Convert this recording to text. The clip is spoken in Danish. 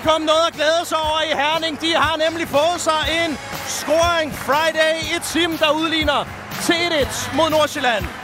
kommet noget at glæde sig over i Herning. De har nemlig fået sig en scoring Friday i Tim, der udligner til 1-1 mod Nordsjælland.